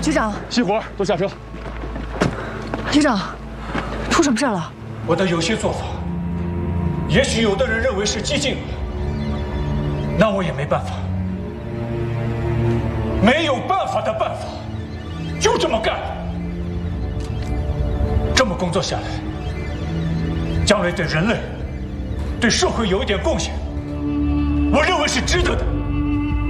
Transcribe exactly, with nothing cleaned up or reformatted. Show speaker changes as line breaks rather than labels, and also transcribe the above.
局长，
熄火，都下车。
局长，出什么事了？
我的有些做法，也许有的人认为是激进了，那我也没办法。没有办法的办法，就这么干。这么工作下来，将来对人类、对社会有一点贡献，我认为是值得的。